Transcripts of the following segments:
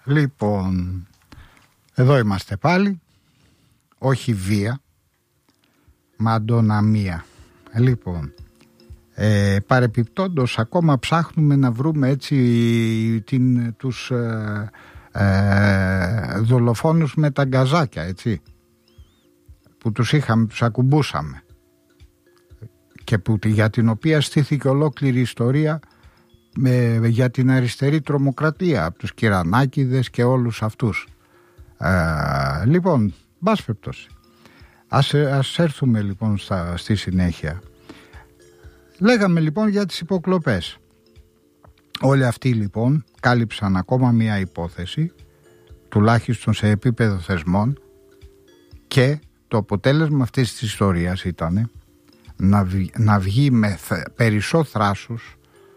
Λοιπόν, εδώ είμαστε πάλι. Όχι βία, μα αντωναμία. Λοιπόν, παρεπιπτόντως ακόμα ψάχνουμε να βρούμε έτσι τους δολοφόνους με τα γκαζάκια, έτσι, που τους είχαμε, τους ακουμπούσαμε και για την οποία στήθηκε ολόκληρη ιστορία για την αριστερή τρομοκρατία από τους Κυρανάκηδες και όλους αυτούς. Λοιπόν, μπας περιπτώσει, ας έρθουμε λοιπόν στη συνέχεια. Λέγαμε λοιπόν για τις υποκλοπές. Όλοι αυτοί λοιπόν κάλυψαν ακόμα μια υπόθεση, τουλάχιστον σε επίπεδο θεσμών, και το αποτέλεσμα αυτής της ιστορίας ήταν να βγει με περισσό θράσος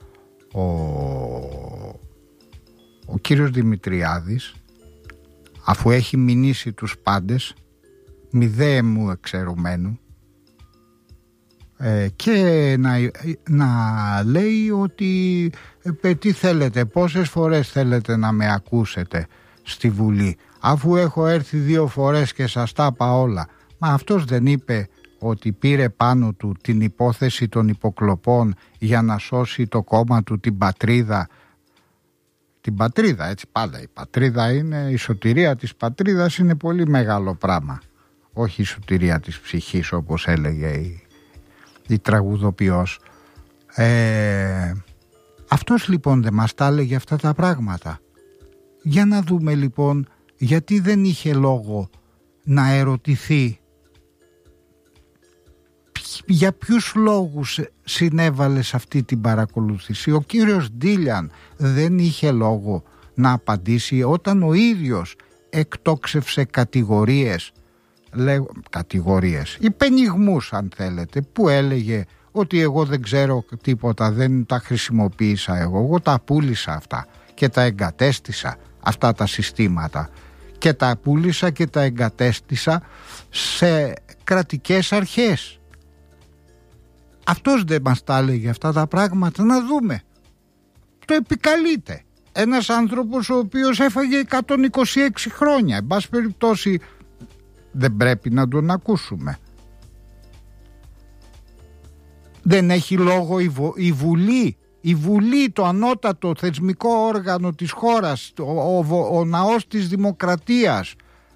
ο κύριος Δημητριάδης, αφού έχει μηνύσει τους πάντες μηδέεμου εξαιρουμένου, και να λέει ότι τι θέλετε, πόσες φορές θέλετε να με ακούσετε στη Βουλή, αφού έχω έρθει 2 φορές και σας τα είπα όλα. Μα αυτός δεν είπε ότι πήρε πάνω του την υπόθεση των υποκλοπών για να σώσει το κόμμα του, την πατρίδα? Την πατρίδα, έτσι, πάντα η πατρίδα είναι, η σωτηρία της πατρίδας είναι πολύ μεγάλο πράγμα, όχι η σωτηρία της ψυχής, όπως έλεγε η τραγουδοποιός. Αυτός λοιπόν δεν μας τα έλεγε αυτά τα πράγματα. Για να δούμε λοιπόν γιατί δεν είχε λόγο να ερωτηθεί για ποιους λόγους συνέβαλε σε αυτή την παρακολούθηση. Ο κύριος Ντίλιαν δεν είχε λόγο να απαντήσει όταν ο ίδιος εκτόξευσε κατηγορίες, υπενιγμούς αν θέλετε, που έλεγε ότι εγώ δεν ξέρω τίποτα, δεν τα χρησιμοποίησα εγώ τα πούλησα αυτά και τα εγκατέστησα αυτά τα συστήματα και τα πούλησα και τα εγκατέστησα σε κρατικές αρχές. Αυτός δεν μας τα έλεγε αυτά τα πράγματα? Να δούμε. Το επικαλείται ένας άνθρωπος ο οποίος έφαγε 126 χρόνια. Εν πάση περιπτώσει, δεν πρέπει να τον ακούσουμε? Δεν έχει λόγο η Βουλή? Η Βουλή, το ανώτατο θεσμικό όργανο της χώρας, ο ναός της δημοκρατίας,